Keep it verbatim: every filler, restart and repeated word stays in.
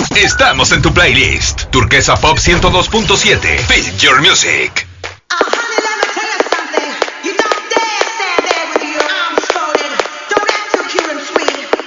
Estamos en tu playlist. Turquesa Pop ciento dos punto siete. Feel your music.